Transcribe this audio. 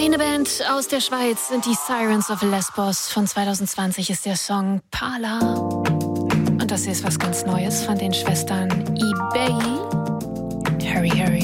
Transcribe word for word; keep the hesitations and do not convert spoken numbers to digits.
Eine Band aus der Schweiz sind die Sirens of Lesbos. Von zwanzig zwanzig ist der Song Pala. Und das hier ist was ganz Neues von den Schwestern eBay. Hurry, hurry.